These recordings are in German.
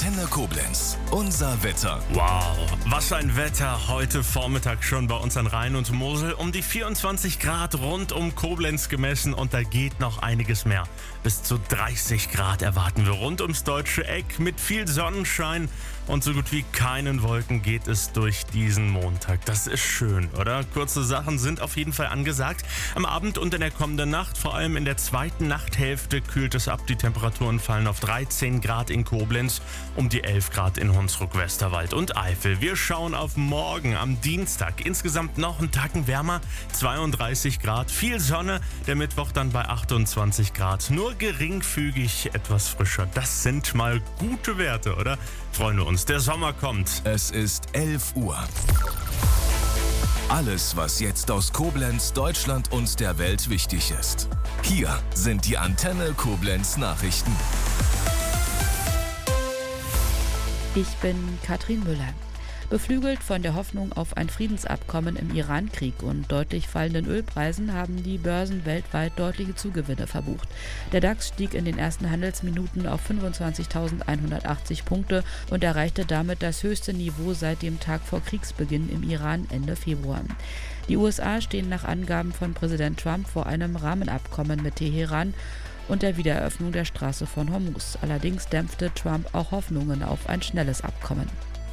Antenne Koblenz. Unser Wetter. Wow, was ein Wetter heute Vormittag schon bei uns an Rhein und Mosel. Um die 24 Grad rund um Koblenz gemessen und da geht noch einiges mehr. Bis zu 30 Grad erwarten wir rund ums deutsche Eck mit viel Sonnenschein und so gut wie keinen Wolken geht es durch diesen Montag. Das ist schön, oder? Kurze Sachen sind auf jeden Fall angesagt. Am Abend und in der kommenden Nacht, vor allem in der zweiten Nachthälfte, kühlt es ab. Die Temperaturen fallen auf 13 Grad in Koblenz, um die 11 Grad in Hunsrück, Westerwald und Eifel. Wir schauen auf morgen am Dienstag. Insgesamt noch einen Tacken wärmer, 32 Grad, viel Sonne. Der Mittwoch dann bei 28 Grad. Nur geringfügig etwas frischer. Das sind mal gute Werte, oder? Freuen wir uns. Der Sommer kommt. Es ist 11 Uhr. Alles, was jetzt aus Koblenz, Deutschland und der Welt wichtig ist. Hier sind die Antenne Koblenz Nachrichten. Ich bin Katrin Müller. Beflügelt von der Hoffnung auf ein Friedensabkommen im Iran-Krieg und deutlich fallenden Ölpreisen haben die Börsen weltweit deutliche Zugewinne verbucht. Der DAX stieg in den ersten Handelsminuten auf 25.180 Punkte und erreichte damit das höchste Niveau seit dem Tag vor Kriegsbeginn im Iran Ende Februar. Die USA stehen nach Angaben von Präsident Trump vor einem Rahmenabkommen mit Teheran und der Wiedereröffnung der Straße von Hormuz. Allerdings dämpfte Trump auch Hoffnungen auf ein schnelles Abkommen.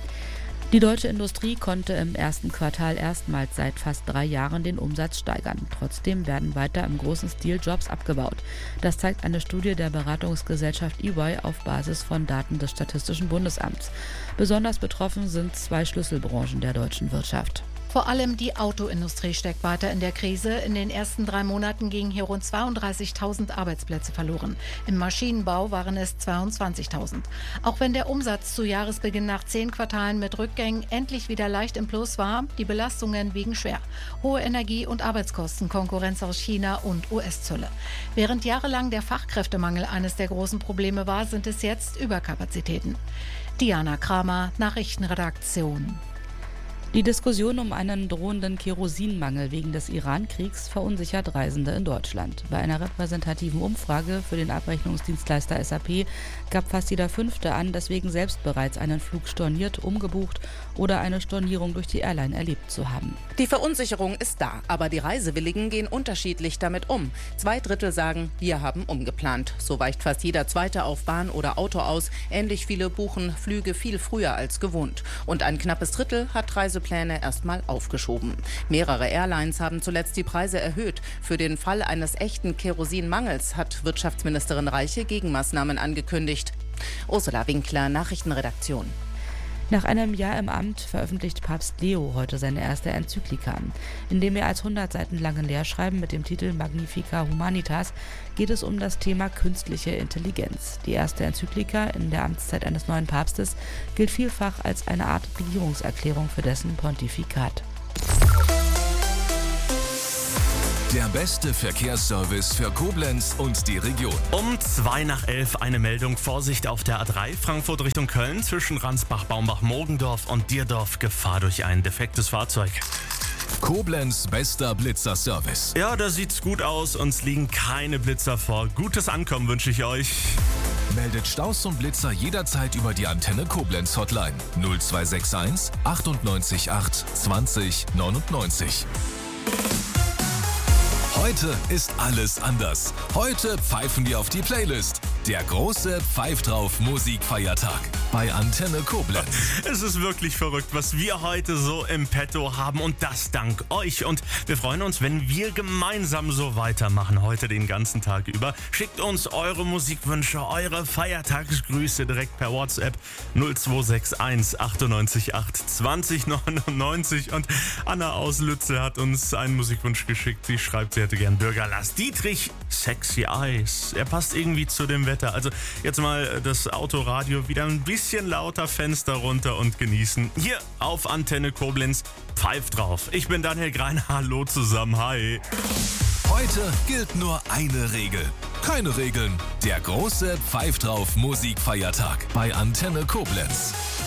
Die deutsche Industrie konnte im ersten Quartal erstmals seit fast 3 Jahren den Umsatz steigern. Trotzdem werden weiter im großen Stil Jobs abgebaut. Das zeigt eine Studie der Beratungsgesellschaft EY auf Basis von Daten des Statistischen Bundesamts. Besonders betroffen sind 2 Schlüsselbranchen der deutschen Wirtschaft. Vor allem die Autoindustrie steckt weiter in der Krise. In den ersten 3 Monaten gingen hier rund 32.000 Arbeitsplätze verloren. Im Maschinenbau waren es 22.000. Auch wenn der Umsatz zu Jahresbeginn nach 10 Quartalen mit Rückgängen endlich wieder leicht im Plus war, die Belastungen wiegen schwer. Hohe Energie- und Arbeitskosten, Konkurrenz aus China und US-Zölle. Während jahrelang der Fachkräftemangel eines der großen Probleme war, sind es jetzt Überkapazitäten. Diana Kramer, Nachrichtenredaktion. Die Diskussion um einen drohenden Kerosinmangel wegen des Iran-Kriegs verunsichert Reisende in Deutschland. Bei einer repräsentativen Umfrage für den Abrechnungsdienstleister SAP gab fast jeder Fünfte an, deswegen selbst bereits einen Flug storniert, umgebucht oder eine Stornierung durch die Airline erlebt zu haben. Die Verunsicherung ist da, aber die Reisewilligen gehen unterschiedlich damit um. 2 Drittel sagen, wir haben umgeplant. So weicht fast jeder Zweite auf Bahn oder Auto aus. Ähnlich viele buchen Flüge viel früher als gewohnt. Und ein knappes Drittel hat Reisepläne erstmal aufgeschoben. Mehrere Airlines haben zuletzt die Preise erhöht. Für den Fall eines echten Kerosinmangels hat Wirtschaftsministerin Reiche Gegenmaßnahmen angekündigt. Ursula Winkler, Nachrichtenredaktion. Nach einem Jahr im Amt veröffentlicht Papst Leo heute seine erste Enzyklika. In dem mehr als 100 Seiten langen Lehrschreiben mit dem Titel Magnifica Humanitas geht es um das Thema künstliche Intelligenz. Die erste Enzyklika in der Amtszeit eines neuen Papstes gilt vielfach als eine Art Regierungserklärung für dessen Pontifikat. Der beste Verkehrsservice für Koblenz und die Region. Um 11:02 eine Meldung. Vorsicht auf der A3 Frankfurt Richtung Köln zwischen Ransbach, Baumbach, Mogendorf und Dierdorf. Gefahr durch ein defektes Fahrzeug. Koblenz bester Blitzerservice. Ja, da sieht's gut aus. Uns liegen keine Blitzer vor. Gutes Ankommen wünsche ich euch. Meldet Staus und Blitzer jederzeit über die Antenne Koblenz Hotline 0261 98 8 20 99. Heute ist alles anders. Heute pfeifen wir auf die Playlist. Der große Pfeif drauf Musikfeiertag bei Antenne Koblenz. Es ist wirklich verrückt, was wir heute so im Petto haben und das dank euch. Und wir freuen uns, wenn wir gemeinsam so weitermachen heute den ganzen Tag über. Schickt uns eure Musikwünsche, eure Feiertagsgrüße direkt per WhatsApp 0261 98 8 20 99. Und Anna aus Lützel hat uns einen Musikwunsch geschickt. Sie schreibt, sie hätte gern Bürgerlass Dietrich, Sexy Eyes. Er passt irgendwie zu dem Wetter. Also jetzt mal das Autoradio wieder ein bisschen lauter, Fenster runter und genießen. Hier auf Antenne Koblenz, Pfeif drauf. Ich bin Daniel Grein, hallo zusammen, hi. Heute gilt nur eine Regel. Keine Regeln. Der große Pfeif drauf Musikfeiertag bei Antenne Koblenz.